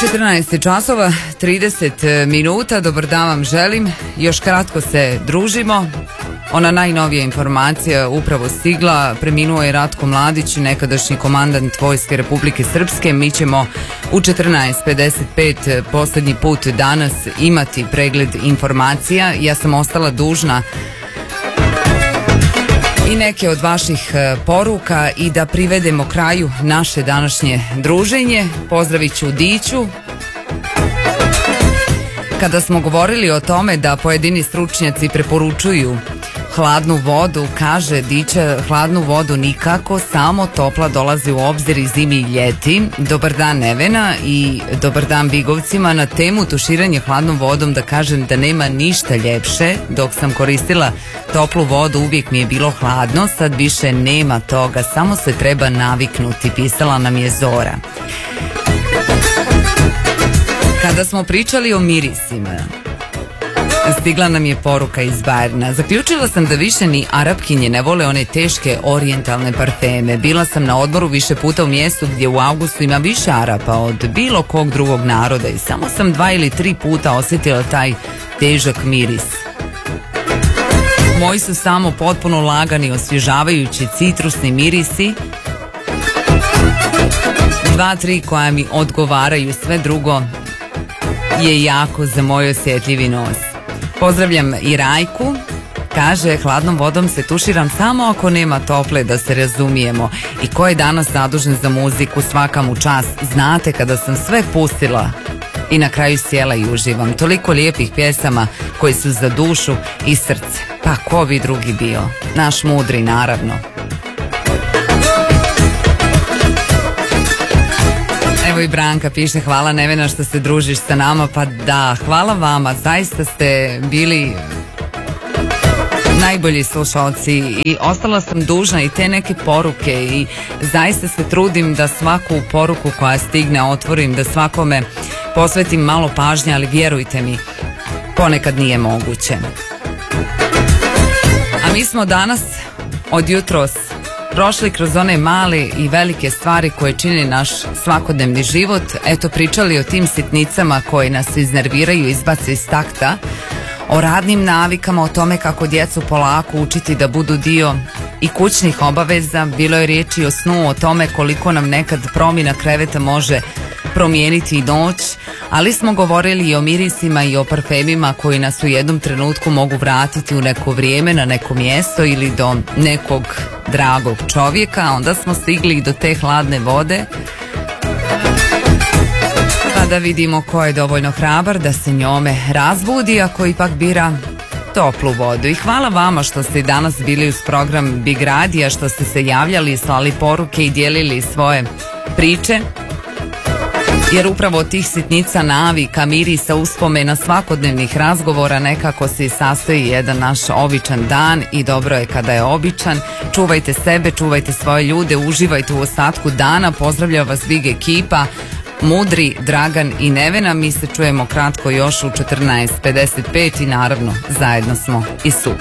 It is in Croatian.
14 časova, 30 minuta, dobar dan vam želim, još kratko se družimo. Ona najnovija informacija upravo stigla, preminuo je Ratko Mladić, nekadašnji komandant Vojske Republike Srpske. Mi ćemo u 14:55 posljednji put danas imati pregled informacija. Ja sam ostala dužna i neke od vaših poruka i da privedemo kraju naše današnje druženje. Pozdravit ću Diću. Kada smo govorili o tome da pojedini stručnjaci preporučuju hladnu vodu, kaže Dića, hladnu vodu nikako, samo topla dolazi u obzir i zimi i ljeti. Dobar dan Nevena i dobar dan Bigovcima. Na temu tuširanje hladnom vodom da kažem da nema ništa ljepše. Dok sam koristila toplu vodu uvijek mi je bilo hladno, sad više nema toga, samo se treba naviknuti, pisala nam je Zora. Kada smo pričali o mirisima, stigla nam je poruka iz Bajerna. Zaključila sam da više ni Arapkinje ne vole one teške orijentalne parfeme. Bila sam na odmoru više puta u mjestu gdje u avgustu ima više Arapa od bilo kog drugog naroda i samo sam 2 ili 3 puta osjetila taj težak miris. Moji su samo potpuno lagani, osvježavajući citrusni mirisi. 2-3 koja mi odgovaraju, sve drugo je jako za moj osjetljivi nos. Pozdravljam i Rajku, kaže hladnom vodom se tuširam samo ako nema tople, da se razumijemo. I ko je danas zadužen za muziku, svaka mu čast. Znate, kada sam sve pustila i na kraju sjela i uživam. Toliko lijepih pjesama koji su za dušu i srce. Pa ko bi drugi bio? Naš mudri, naravno. Evo i Branka piše, hvala Nevena što se družiš sa nama. Pa da, hvala vama, zaista ste bili najbolji slušalci i ostala sam dužna i te neke poruke i zaista se trudim da svaku poruku koja stigne otvorim, da svakome posvetim malo pažnje, ali vjerujte mi, ponekad nije moguće. A mi smo danas od jutros prošli kroz one male i velike stvari koje čini naš svakodnevni život. Eto, pričali o tim sitnicama koje nas iznerviraju, izbace iz takta, o radnim navikama, o tome kako djecu polako učiti da budu dio i kućnih obaveza. Bilo je riječi o snu, o tome koliko nam nekad promjena kreveta može promijeniti i noć, ali smo govorili i o mirisima i o parfemima koji nas u jednom trenutku mogu vratiti u neko vrijeme, na neko mjesto ili do nekog dragog čovjeka. Onda smo stigli i do te hladne vode, pa da vidimo ko je dovoljno hrabar da se njome razbudi, ako ipak bira toplu vodu. I hvala vama što ste danas bili uz program Big Radija, što ste se javljali, slali poruke i dijelili svoje priče. Jer upravo od tih sitnica, navika, mirisa, uspomena, svakodnevnih razgovora nekako se sastoji jedan naš običan dan i dobro je kada je običan. Čuvajte sebe, čuvajte svoje ljude, uživajte u ostatku dana. Pozdravlja vas Big ekipa, Mudri, Dragan i Nevena. Mi se čujemo kratko još u 14:55 i naravno zajedno smo i sutra.